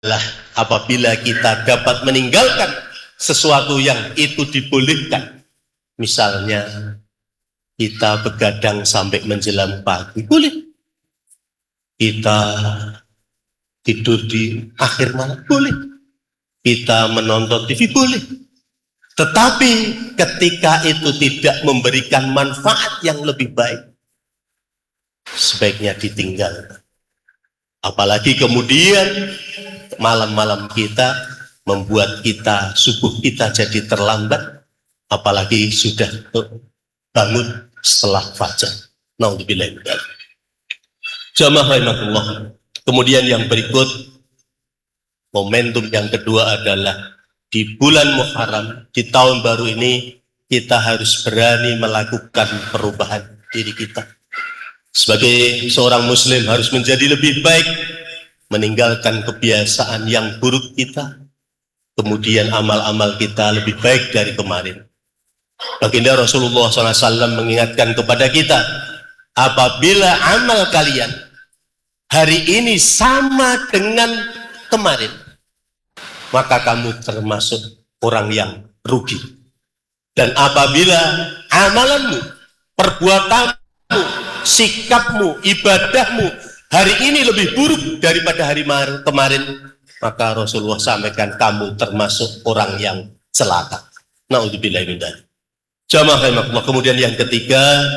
adalah apabila kita dapat meninggalkan sesuatu yang itu dibolehkan. Misalnya kita begadang sampai menjelang pagi, boleh. Kita tidur di akhir malam, boleh. Kita menonton TV, boleh. Tetapi ketika itu tidak memberikan manfaat yang lebih baik, sebaiknya ditinggalkan. Apalagi kemudian malam-malam kita membuat kita, subuh kita jadi terlambat, apalagi sudah bangun setelah fajar. Naudzubillah. Jamaah rahimakumullah. Kemudian yang berikut, momentum yang kedua adalah di bulan Muharram, di tahun baru ini, kita harus berani melakukan perubahan diri kita. Sebagai seorang muslim harus menjadi lebih baik, meninggalkan kebiasaan yang buruk kita, kemudian amal-amal kita lebih baik dari kemarin. Baginda Rasulullah SAW mengingatkan kepada kita, apabila amal kalian hari ini sama dengan kemarin, maka kamu termasuk orang yang rugi. Dan apabila amalanmu, perbuatanmu, sikapmu, ibadahmu hari ini lebih buruk daripada hari kemarin, maka Rasulullah sampaikan kamu termasuk orang yang celaka. Naudzubillah min dzalik. Jamaah rahimakumullah. Kemudian yang ketiga,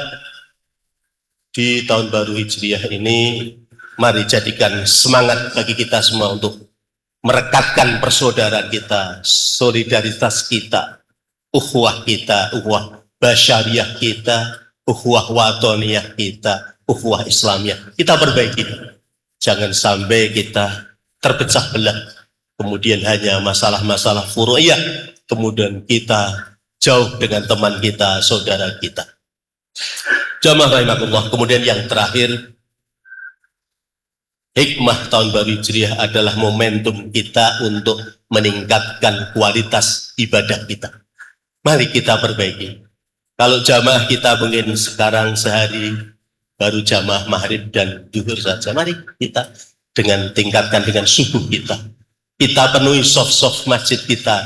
di tahun baru Hijriah ini, mari jadikan semangat bagi kita semua untuk merekatkan persaudaraan kita, solidaritas kita, ukhuwah kita, ukhuwah basyariah kita, ukhuwah watoniyah kita, ukhuwah islamiyah. Kita perbaiki. Jangan sampai kita terpecah belah. Kemudian hanya masalah-masalah furu'iyah. Kemudian kita jauh dengan teman kita, saudara kita. Jamaah rahimakumullah. Kemudian yang terakhir, hikmah tahun baru Hijriah adalah momentum kita untuk meningkatkan kualitas ibadah kita. Mari kita perbaiki. Kalau jamaah kita mungkin sekarang sehari baru jamaah maghrib dan zuhur saja, mari kita tingkatkan dengan subuh kita. Kita penuhi soft masjid kita.